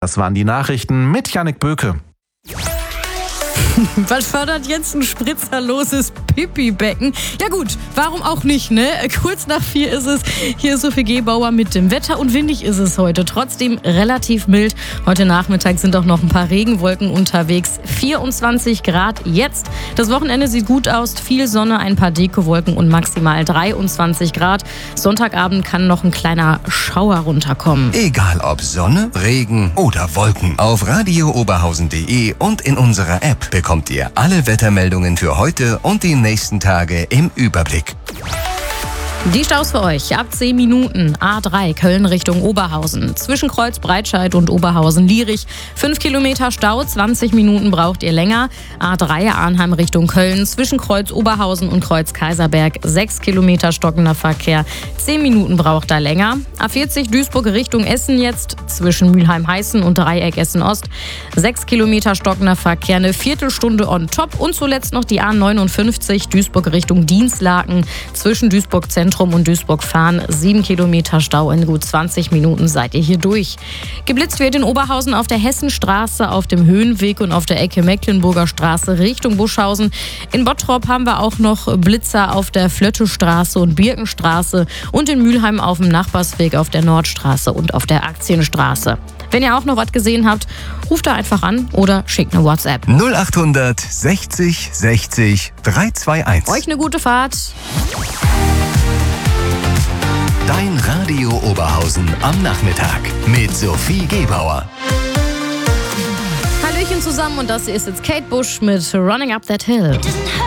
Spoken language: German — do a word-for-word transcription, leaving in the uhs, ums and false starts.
Das waren die Nachrichten mit Jannik Böke. Was fördert jetzt ein spritzerloses Pipi-Becken? Ja gut, warum auch nicht, ne? Kurz nach vier ist es. Hier ist Sophie Gebauer mit dem Wetter und windig ist es heute. Trotzdem relativ mild. Heute Nachmittag sind auch noch ein paar Regenwolken unterwegs. vierundzwanzig Grad jetzt. Das Wochenende sieht gut aus. Viel Sonne, ein paar Dekowolken und maximal dreiundzwanzig Grad. Sonntagabend kann noch ein kleiner Schauer runterkommen. Egal ob Sonne, Regen oder Wolken. Auf radio oberhausen punkt de und in unserer App bekommt ihr alle Wettermeldungen für heute und die nächsten Tage im Überblick. Die Staus für euch ab zehn Minuten. A drei Köln Richtung Oberhausen. Zwischen Kreuz Breitscheid und Oberhausen-Lierich. fünf Kilometer Stau, zwanzig Minuten braucht ihr länger. A drei Arnheim Richtung Köln. Zwischen Kreuz Oberhausen und Kreuz Kaiserberg. sechs Kilometer stockender Verkehr. zehn Minuten braucht er länger. A vierzig Duisburg Richtung Essen jetzt. Zwischen Mülheim-Heißen und Dreieck Essen-Ost. sechs Kilometer stockender Verkehr. Eine Viertelstunde on top. Und zuletzt noch die A neunundfünfzig Duisburg Richtung Dienstlaken. Zwischen Duisburg Zentrum und Duisburg-Fahren. sieben Kilometer Stau, in gut zwanzig Minuten seid ihr hier durch. Geblitzt wird in Oberhausen auf der Hessenstraße, auf dem Höhenweg und auf der Ecke Mecklenburger Straße Richtung Buschhausen. In Bottrop haben wir auch noch Blitzer auf der Flöttestraße und Birkenstraße und in Mülheim auf dem Nachbarsweg auf der Nordstraße und auf der Aktienstraße. Wenn ihr auch noch was gesehen habt, ruft da einfach an oder schickt eine WhatsApp. null achthundert sechzig sechzig dreihunderteinundzwanzig. Euch eine gute Fahrt. Dein Radio Oberhausen am Nachmittag mit Sophie Gebauer. Hallöchen zusammen und das hier ist jetzt Kate Bush mit Running Up That Hill.